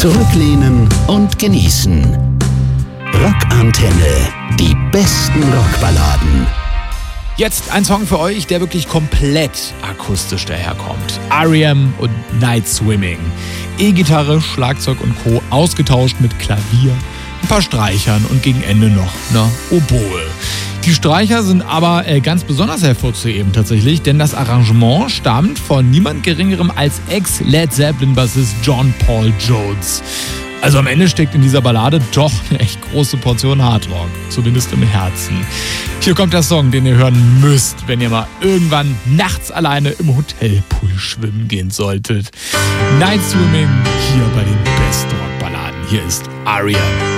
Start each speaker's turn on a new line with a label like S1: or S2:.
S1: Zurücklehnen und genießen. Rockantenne. Die besten Rockballaden.
S2: Jetzt ein Song für euch, der wirklich komplett akustisch daherkommt. R.E.M. und Night Swimming. E-Gitarre, Schlagzeug und Co. ausgetauscht mit Klavier, ein paar Streichern und gegen Ende noch eine Oboe. Die Streicher sind aber ganz besonders hervorzuheben tatsächlich, denn das Arrangement stammt von niemand Geringerem als Ex-Led Zeppelin-Bassist John Paul Jones. Also am Ende steckt in dieser Ballade doch eine echt große Portion Hardrock, zumindest im Herzen. Hier kommt der Song, den ihr hören müsst, wenn ihr mal irgendwann nachts alleine im Hotelpool schwimmen gehen solltet. Night Swimming hier bei den besten Rockballaden. Hier ist R.E.M.